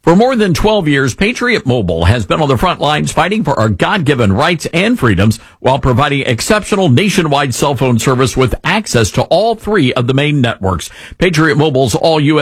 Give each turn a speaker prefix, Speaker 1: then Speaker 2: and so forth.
Speaker 1: For more than 12 years, Patriot Mobile has been on the front lines fighting for our God-given rights and freedoms while providing exceptional nationwide cell phone service with access to all three of the main networks. Patriot Mobile's all U.S.